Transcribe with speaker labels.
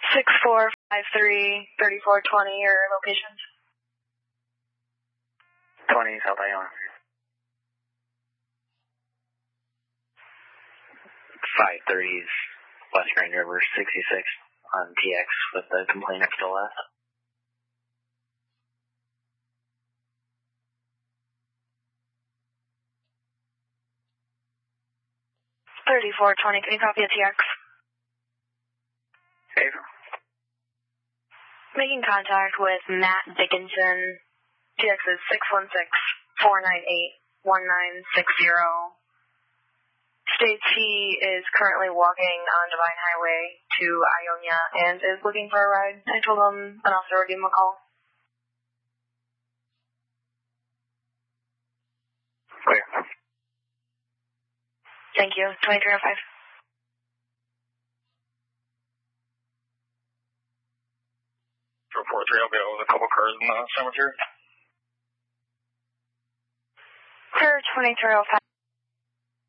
Speaker 1: 6453-3420, your locations.
Speaker 2: 20 South Iona. 530's West Grand River 66 on TX with the complainant still left.
Speaker 1: $3420, can you copy a TX?
Speaker 2: Save.
Speaker 1: Making contact with Matt Dickinson. TX is 616-498-1960. States he is currently walking on Divine Highway to Ionia and is looking for a ride. I told him an officer would give him a call.
Speaker 2: Clear.
Speaker 1: Thank you. 2305.
Speaker 3: 443, I'll be out with a couple cars in the cemetery.
Speaker 1: Sir, 2305.